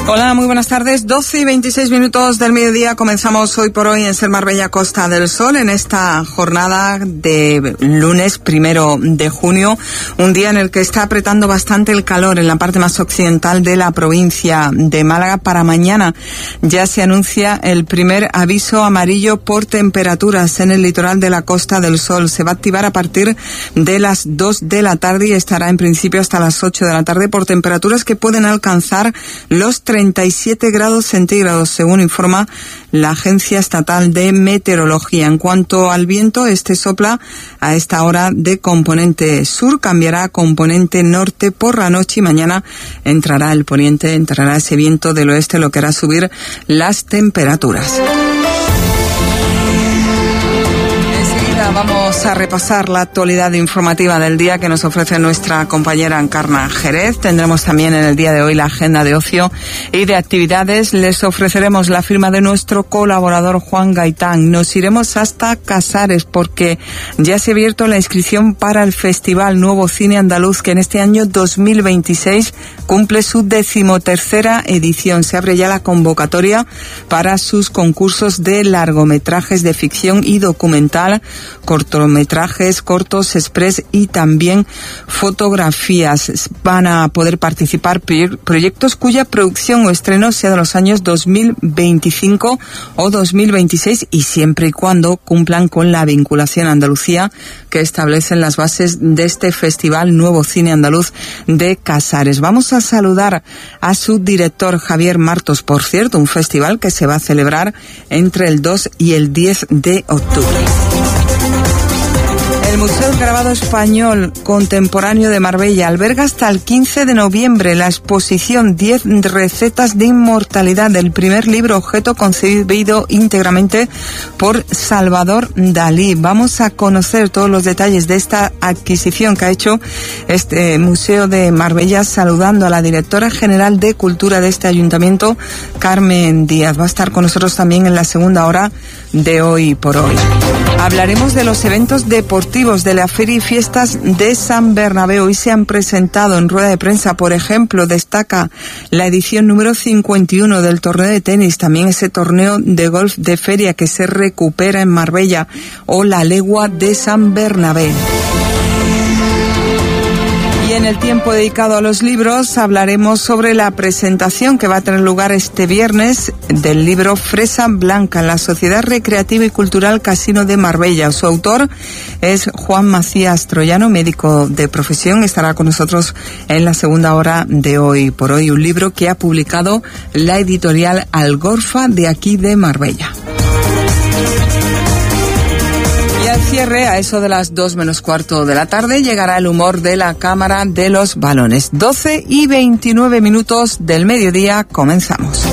Hola, muy buenas tardes. 12:26 del mediodía. Comenzamos hoy por hoy en Ser Marbella Costa del Sol en esta jornada de lunes 1 de junio. Un día en el que está apretando bastante el calor en la parte más occidental de la provincia de Málaga. Para mañana ya se anuncia el primer aviso amarillo por temperaturas en el litoral de la Costa del Sol. Se va a activar a partir de las 2 de la tarde y estará en principio hasta las 8 de la tarde por temperaturas que pueden alcanzar los 37 grados centígrados, según informa la Agencia Estatal de Meteorología. En cuanto al viento, este sopla a esta hora de componente sur, cambiará a componente norte por la noche y mañana entrará el poniente, entrará ese viento del oeste, lo que hará subir las temperaturas. Vamos a repasar la actualidad informativa del día que nos ofrece nuestra compañera Encarna Jerez. Tendremos también en el día de hoy la agenda de ocio y de actividades. Les ofreceremos la firma de nuestro colaborador Juan Gaitán. Nos iremos hasta Casares porque ya se ha abierto la inscripción para el Festival Nuevo Cine Andaluz, que en este año 2026 cumple su 13ª edición. Se abre ya la convocatoria para sus concursos de largometrajes de ficción y documental, cortometrajes, cortos, express y también fotografías. Van a poder participar proyectos cuya producción o estreno sea de los años 2025 o 2026 y siempre y cuando cumplan con la vinculación a Andalucía que establecen las bases de este Festival Nuevo Cine Andaluz de Casares. Vamos a saludar a su director Javier Martos, por cierto, un festival que se va a celebrar entre el 2 y el 10 de octubre. El Museo del Grabado Español Contemporáneo de Marbella alberga hasta el 15 de noviembre la exposición 10 recetas de inmortalidad, el primer libro objeto concebido íntegramente por Salvador Dalí. Vamos a conocer todos los detalles de esta adquisición que ha hecho este Museo de Marbella, saludando a la directora general de Cultura de este ayuntamiento, Carmen Díaz. Va a estar con nosotros también en la segunda hora de Hoy por Hoy. Hablaremos de los eventos deportivos de la Feria y Fiestas de San Bernabé. Hoy se han presentado en rueda de prensa, por ejemplo, destaca la edición número 51 del torneo de tenis, también ese torneo de golf de feria que se recupera en Marbella, o la Legua de San Bernabé. Y en el tiempo dedicado a los libros hablaremos sobre la presentación que va a tener lugar este viernes del libro Fresa Blanca en la Sociedad Recreativa y Cultural Casino de Marbella. Su autor es Juan Macías Troyano, médico de profesión. Estará con nosotros en la segunda hora de Hoy por Hoy, un libro que ha publicado la editorial Algorfa de aquí de Marbella. Y al cierre, a eso de las 2 menos cuarto de la tarde, llegará el humor de la Cámara de los Balones. 12:29 del mediodía, comenzamos.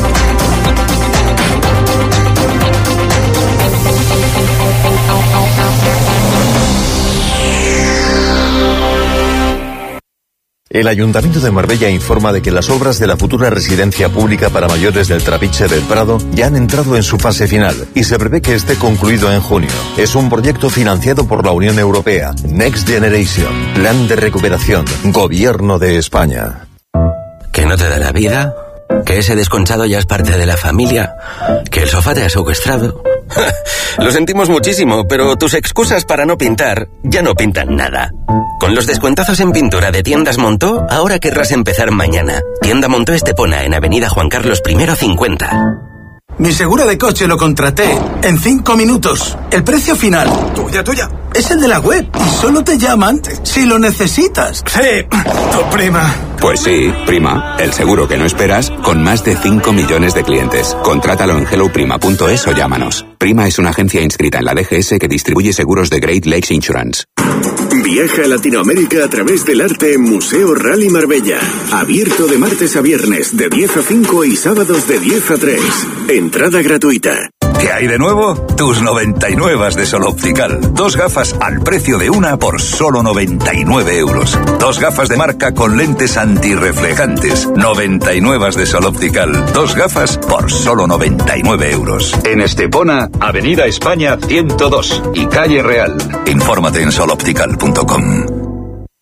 El Ayuntamiento de Marbella informa de que las obras de la futura residencia pública para mayores del Trapiche del Prado ya han entrado en su fase final y se prevé que esté concluido en junio. Es un proyecto financiado por la Unión Europea, Next Generation, Plan de Recuperación, Gobierno de España. ¿Que no te da la vida? ¿Que ese desconchado ya es parte de la familia? ¿Que el sofá te ha secuestrado? Lo sentimos muchísimo, pero tus excusas para no pintar ya no pintan nada. Con los descuentazos en pintura de Tiendas Montó, ahora querrás empezar mañana. Tienda Montó Estepona, en Avenida Juan Carlos I 50. Mi seguro de coche lo contraté en 5 minutos. El precio final, tuya, es el de la web y solo te llaman si lo necesitas. Sí, tu prima. Pues sí, Prima, el seguro que no esperas con más de 5 millones de clientes. Contrátalo en helloprima.es o llámanos. Prima es una agencia inscrita en la DGS que distribuye seguros de Great Lakes Insurance. Viaja a Latinoamérica a través del arte en Museo Rally Marbella. Abierto de martes a viernes de 10 a 5 y sábados de 10 a 3. Entrada gratuita. ¿Qué hay de nuevo? Tus 99 de Sol Optical. 2 gafas al precio de una por solo 99 euros. 2 gafas de marca con lentes antirreflejantes. 99 de Sol Optical. 2 gafas por solo 99 euros. En Estepona, Avenida España 102 y Calle Real. Infórmate en soloptical.com.